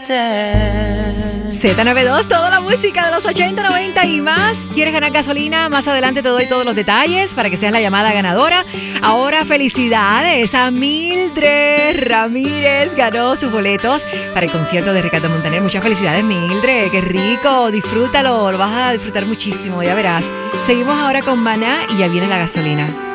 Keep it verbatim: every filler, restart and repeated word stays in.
Z noventa y dos, toda la música de los ochenta, noventa y más. ¿Quieres ganar gasolina? Más adelante te doy todos los detalles para que seas la llamada ganadora. Ahora felicidades a Mildred Ramírez. Ganó sus boletos para el concierto de Ricardo Montaner. Muchas felicidades, Mildred. Qué rico. Disfrútalo. Lo vas a disfrutar muchísimo. Ya verás. Seguimos ahora con Maná y ya viene la gasolina.